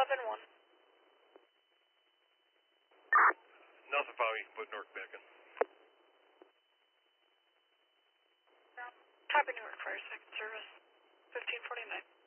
11-1. Nothing, Bobby. Put Newark back in. Copy, Newark Fire Second Service. 1549.